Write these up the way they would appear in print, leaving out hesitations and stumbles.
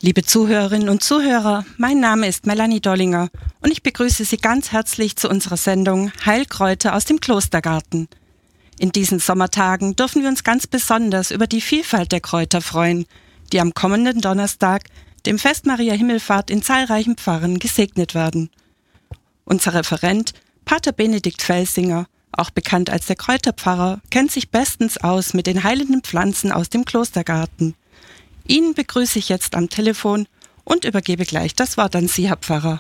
Liebe Zuhörerinnen und Zuhörer, mein Name ist Melanie Dollinger und ich begrüße Sie ganz herzlich zu unserer Sendung Heilkräuter aus dem Klostergarten. In diesen Sommertagen dürfen wir uns ganz besonders über die Vielfalt der Kräuter freuen, die am kommenden Donnerstag, dem Fest Maria Himmelfahrt, in zahlreichen Pfarren gesegnet werden. Unser Referent, Pater Benedikt Felsinger, auch bekannt als der Kräuterpfarrer, kennt sich bestens aus mit den heilenden Pflanzen aus dem Klostergarten. Ihnen begrüße ich jetzt am Telefon und übergebe gleich das Wort an Sie, Herr Pfarrer.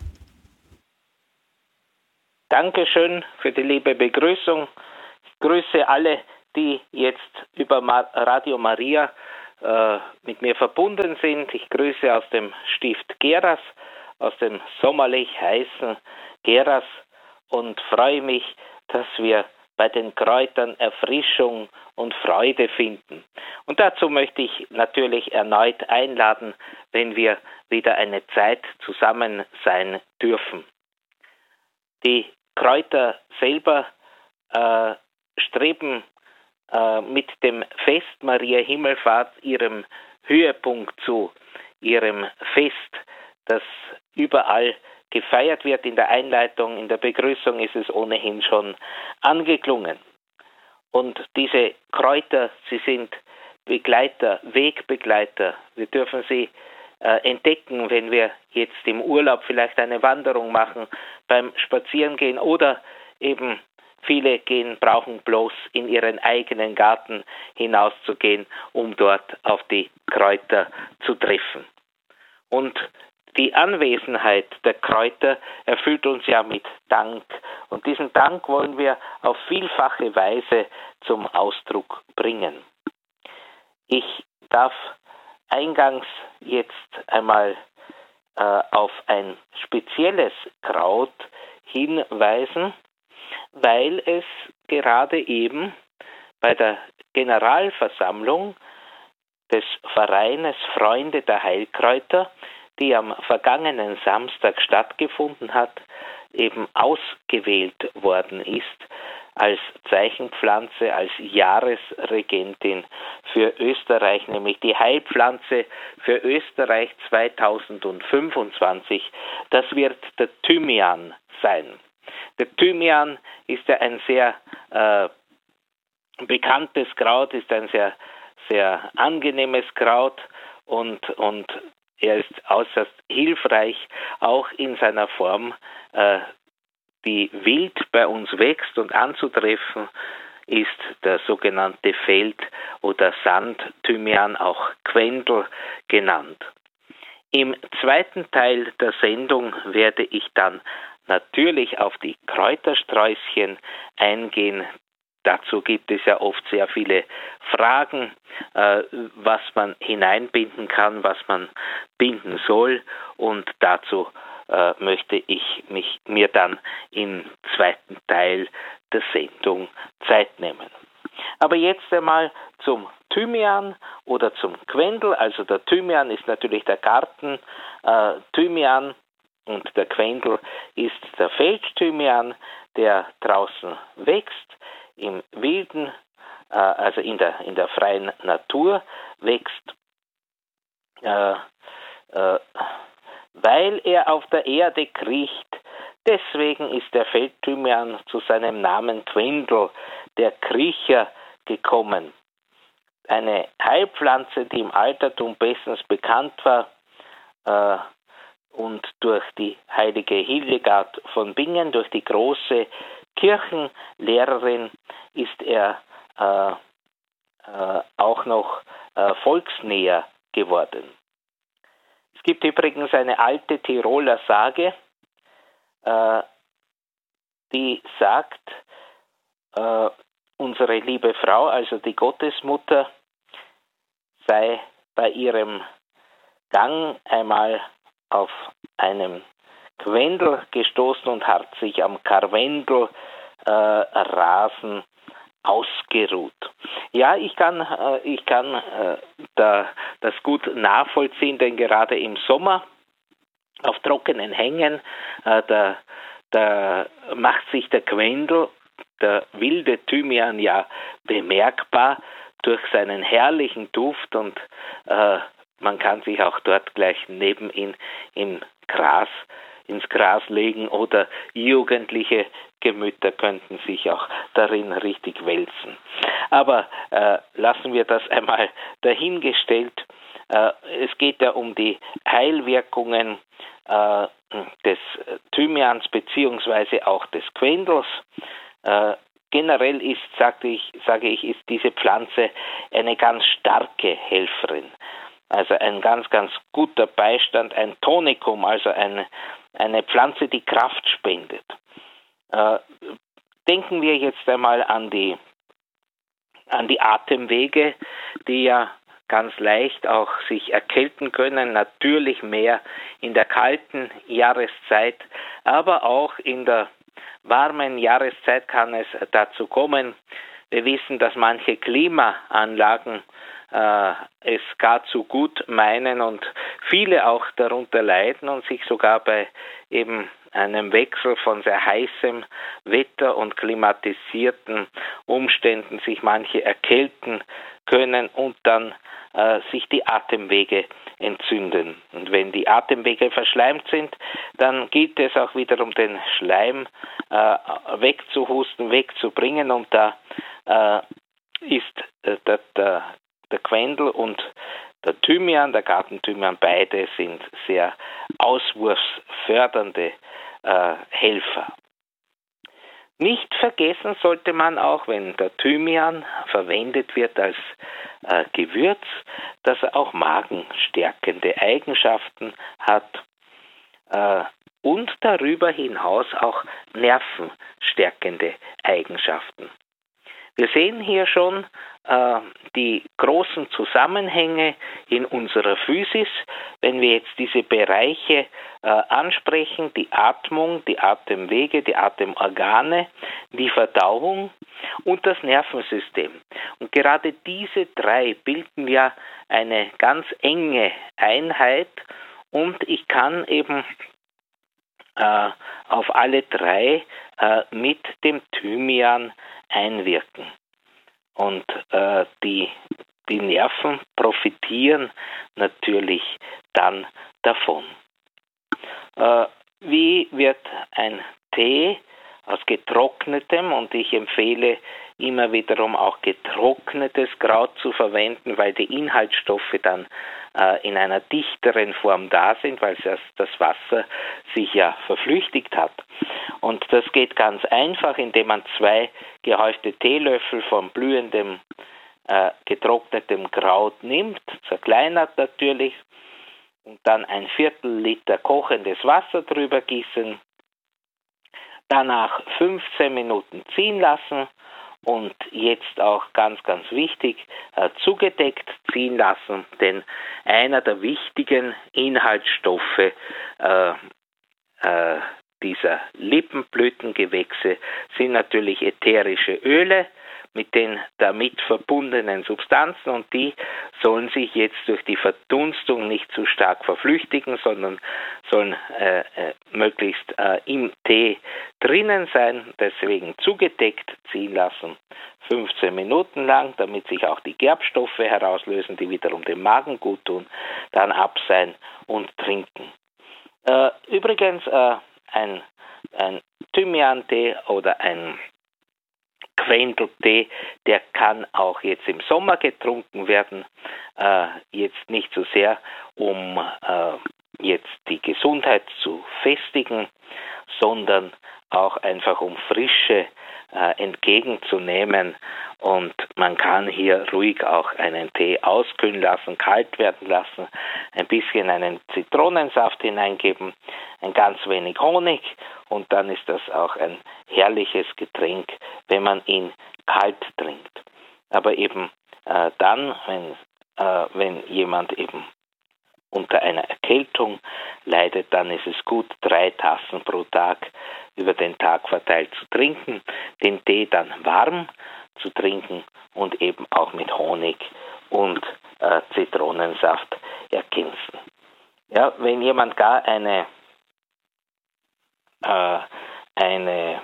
Dankeschön für die liebe Begrüßung. Ich grüße alle, die jetzt über Radio Maria mit mir verbunden sind. Ich grüße aus dem Stift Geras, aus dem sommerlich heißen Geras und freue mich, dass wir bei den Kräutern Erfrischung und Freude finden. Und dazu möchte ich natürlich erneut einladen, wenn wir wieder eine Zeit zusammen sein dürfen. Die Kräuter selber streben mit dem Fest Maria Himmelfahrt ihrem Höhepunkt zu, ihrem Fest, das überall gefeiert wird. In der Einleitung, in der Begrüßung ist es ohnehin schon angeklungen. Und diese Kräuter, sie sind Begleiter, Wegbegleiter. Wir dürfen sie entdecken, wenn wir jetzt im Urlaub vielleicht eine Wanderung machen, beim Spazierengehen oder eben viele brauchen bloß in ihren eigenen Garten hinauszugehen, um dort auf die Kräuter zu treffen. Und die Anwesenheit der Kräuter erfüllt uns ja mit Dank. Und diesen Dank wollen wir auf vielfache Weise zum Ausdruck bringen. Ich darf eingangs jetzt einmal auf ein spezielles Kraut hinweisen, weil es gerade eben bei der Generalversammlung des Vereines Freunde der Heilkräuter, die am vergangenen Samstag stattgefunden hat, eben ausgewählt worden ist als Zeichenpflanze, als Jahresregentin für Österreich, nämlich die Heilpflanze für Österreich 2025. Das wird der Thymian sein. Der Thymian ist ja ein sehr bekanntes Kraut, ist ein sehr, sehr angenehmes Kraut und er ist äußerst hilfreich, auch in seiner Form, die wild bei uns wächst und anzutreffen ist der sogenannte Feld- oder Sandthymian, auch Quendel genannt. Im zweiten Teil der Sendung werde ich dann natürlich auf die Kräutersträußchen eingehen. Dazu gibt es ja oft sehr viele Fragen, was man hineinbinden kann, was man binden soll. Und dazu möchte ich mir dann im zweiten Teil der Sendung Zeit nehmen. Aber jetzt einmal zum Thymian oder zum Quendel. Also der Thymian ist natürlich der Garten Thymian und der Quendel ist der Feldthymian, der draußen wächst. Im Wilden, also in der freien Natur wächst, weil er auf der Erde kriecht. Deswegen ist der Feldthymian zu seinem Namen Quendel, der Kriecher, gekommen. Eine Heilpflanze, die im Altertum bestens bekannt war und durch die heilige Hildegard von Bingen, durch die große Kirchenlehrerin, ist er auch noch volksnäher geworden. Es gibt übrigens eine alte Tiroler Sage, die sagt, unsere liebe Frau, also die Gottesmutter, sei bei ihrem Gang einmal auf einem Quendel gestoßen und hat sich am Karwendelrasen ausgeruht. Ja, ich kann das gut nachvollziehen, denn gerade im Sommer auf trockenen Hängen, da macht sich der Quendel, der wilde Thymian, ja bemerkbar durch seinen herrlichen Duft und man kann sich auch dort gleich neben ihn ins Gras legen, oder jugendliche Gemüter könnten sich auch darin richtig wälzen. Aber lassen wir das einmal dahingestellt. Es geht ja um die Heilwirkungen des Thymians beziehungsweise auch des Quendels. Generell ist, sage ich, ist diese Pflanze eine ganz starke Helferin. Also ein ganz, ganz guter Beistand, ein Tonikum, also eine Pflanze, die Kraft spendet. Denken wir jetzt einmal an die Atemwege, die ja ganz leicht auch sich erkälten können, natürlich mehr in der kalten Jahreszeit, aber auch in der warmen Jahreszeit kann es dazu kommen. Wir wissen, dass manche Klimaanlagen es gar zu gut meinen und viele auch darunter leiden und sich sogar bei eben einem Wechsel von sehr heißem Wetter und klimatisierten Umständen sich manche erkälten können und dann sich die Atemwege entzünden. Und wenn die Atemwege verschleimt sind, dann gilt es auch wiederum, den Schleim wegzuhusten, wegzubringen, und da ist der Quendel und der Thymian, der Gartenthymian, beide sind sehr auswurfsfördernde Helfer. Nicht vergessen sollte man auch, wenn der Thymian verwendet wird als Gewürz, dass er auch magenstärkende Eigenschaften hat und darüber hinaus auch nervenstärkende Eigenschaften. Wir sehen hier schon die großen Zusammenhänge in unserer Physis. Wenn wir jetzt diese Bereiche ansprechen, die Atmung, die Atemwege, die Atemorgane, die Verdauung und das Nervensystem. Und gerade diese drei bilden ja eine ganz enge Einheit, und ich kann eben auf alle drei mit dem Thymian einwirken. Und die Nerven profitieren natürlich dann davon. Wie wird ein Tee aus getrocknetem, und ich empfehle immer wiederum auch getrocknetes Kraut zu verwenden, weil die Inhaltsstoffe dann in einer dichteren Form da sind, weil das Wasser sich ja verflüchtigt hat. Und das geht ganz einfach, indem man 2 gehäufte Teelöffel von blühendem getrocknetem Kraut nimmt, zerkleinert natürlich, und dann 1/4 Liter kochendes Wasser drüber gießen, danach 15 Minuten ziehen lassen und jetzt auch ganz, ganz wichtig, zugedeckt ziehen lassen, denn einer der wichtigen Inhaltsstoffe dieser Lippenblütengewächse sind natürlich ätherische Öle mit den damit verbundenen Substanzen, und die sollen sich jetzt durch die Verdunstung nicht zu stark verflüchtigen, sondern sollen möglichst im Tee drinnen sein. Deswegen zugedeckt ziehen lassen, 15 Minuten lang, damit sich auch die Gerbstoffe herauslösen, die wiederum dem Magen gut tun, dann abseihen und trinken. Übrigens, ein Thymian-Tee oder ein Quendeltee, der kann auch jetzt im Sommer getrunken werden, jetzt nicht so sehr, um jetzt die Gesundheit zu festigen, sondern auch einfach um Frische entgegenzunehmen, und man kann hier ruhig auch einen Tee auskühlen lassen, kalt werden lassen, ein bisschen einen Zitronensaft hineingeben, ein ganz wenig Honig, und dann ist das auch ein herrliches Getränk, wenn man ihn kalt trinkt. Aber eben dann, wenn jemand eben unter einer Erkältung leidet, dann ist es gut, 3 Tassen pro Tag über den Tag verteilt zu trinken, den Tee dann warm zu trinken und eben auch mit Honig und Zitronensaft ergänzen. Ja, wenn jemand gar eine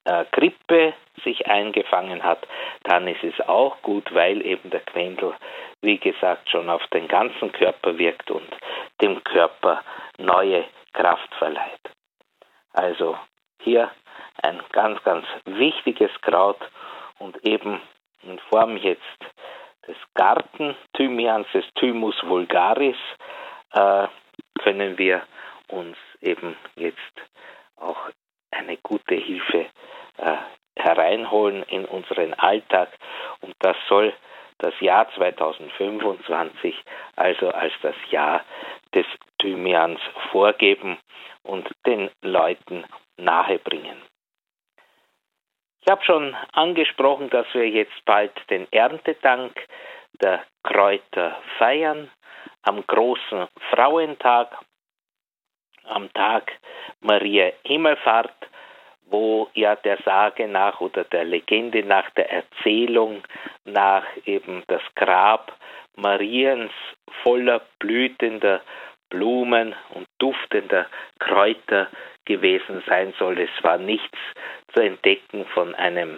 Grippe sich eingefangen hat, dann ist es auch gut, weil eben der Quendel, wie gesagt, schon auf den ganzen Körper wirkt und dem Körper neue Kraft verleiht. Also hier ein ganz, ganz wichtiges Kraut und eben in Form jetzt des Gartenthymians, des Thymus vulgaris, können wir uns eben jetzt auch eine gute Hilfe hereinholen in unseren Alltag. Und das soll das Jahr 2025 also als das Jahr des Thymians vorgeben und den Leuten nahebringen. Ich habe schon angesprochen, dass wir jetzt bald den Erntedank der Kräuter feiern, am großen Frauentag, am Tag Maria Himmelfahrt, wo ja der Sage nach oder der Legende nach, der Erzählung nach eben das Grab Mariens voller blühender Blumen und duftender Kräuter gewesen sein soll. Es war nichts zu entdecken von einem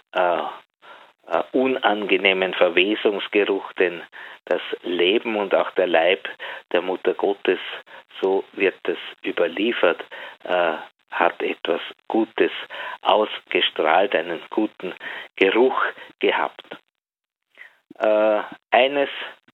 unangenehmen Verwesungsgeruch, denn das Leben und auch der Leib der Mutter Gottes, so wird es überliefert, hat etwas Gutes ausgestrahlt, einen guten Geruch gehabt. Eines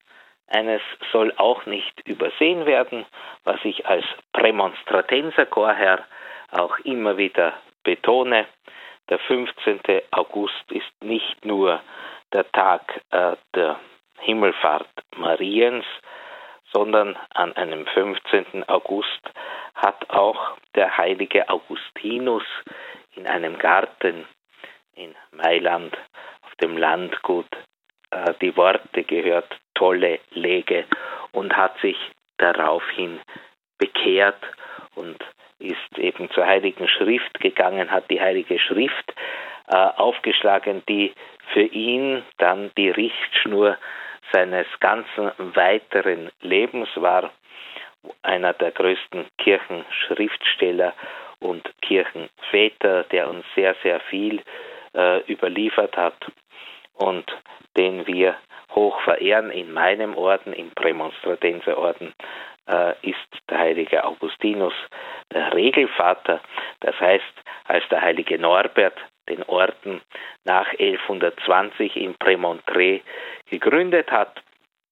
soll auch nicht übersehen werden, was ich als Prämonstratenser Chorherr auch immer wieder betone. Der 15. August ist nicht nur der Tag der Himmelfahrt Mariens, sondern an einem 15. August hat auch der heilige Augustinus in einem Garten in Mailand auf dem Landgut die Worte gehört, tolle Lege, und hat sich daraufhin bekehrt und ist eben zur Heiligen Schrift gegangen, hat die Heilige Schrift aufgeschlagen, die für ihn dann die Richtschnur seines ganzen weiteren Lebens war. Einer der größten Kirchenschriftsteller und Kirchenväter, der uns sehr, sehr viel überliefert hat und den wir hoch verehren in meinem Orden, im Prämonstratenserorden, ist der heilige Augustinus der Regelvater. Das heißt, als der heilige Norbert den Orden nach 1120 in Prémontré gegründet hat,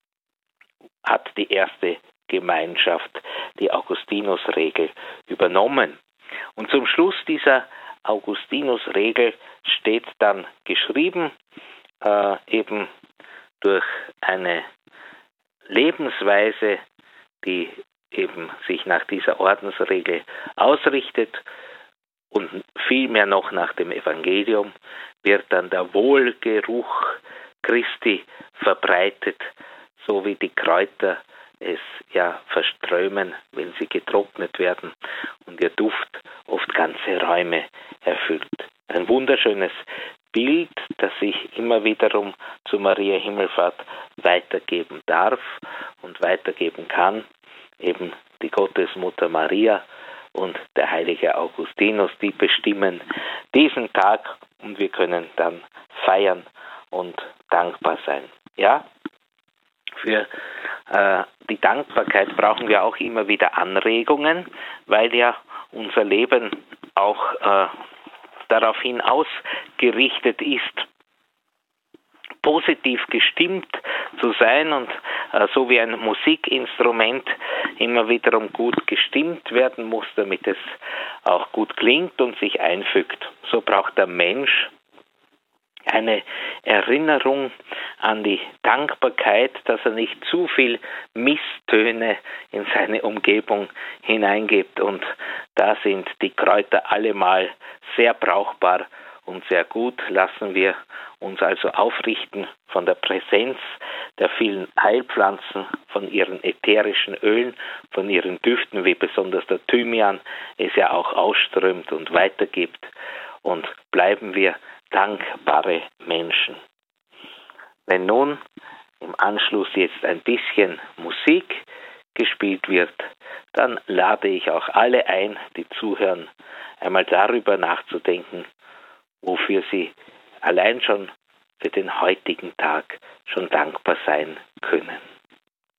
hat die erste Gemeinschaft die Augustinusregel übernommen. Und zum Schluss dieser Augustinusregel steht dann geschrieben, eben durch eine Lebensweise, die eben sich nach dieser Ordensregel ausrichtet und vielmehr noch nach dem Evangelium, wird dann der Wohlgeruch Christi verbreitet, so wie die Kräuter es ja verströmen, wenn sie getrocknet werden und ihr Duft oft ganze Räume erfüllt. Ein wunderschönes Bild, das ich immer wiederum zu Maria Himmelfahrt weitergeben darf und weitergeben kann. Eben die Gottesmutter Maria und der heilige Augustinus, die bestimmen diesen Tag und wir können dann feiern und dankbar sein. Ja, für die Dankbarkeit brauchen wir auch immer wieder Anregungen, weil ja unser Leben auch daraufhin ausgerichtet ist, positiv gestimmt zu sein und so wie ein Musikinstrument immer wiederum gut gestimmt werden muss, damit es auch gut klingt und sich einfügt. So braucht der Mensch eine Erinnerung an die Dankbarkeit, dass er nicht zu viel Misstöne in seine Umgebung hineingibt. Und da sind die Kräuter allemal sehr brauchbar und sehr gut. Lassen wir uns also aufrichten von der Präsenz der vielen Heilpflanzen, von ihren ätherischen Ölen, von ihren Düften, wie besonders der Thymian es ja auch ausströmt und weitergibt. Und bleiben wir dankbare Menschen. Wenn nun im Anschluss jetzt ein bisschen Musik gespielt wird, dann lade ich auch alle ein, die zuhören, einmal darüber nachzudenken, wofür Sie allein schon für den heutigen Tag schon dankbar sein können.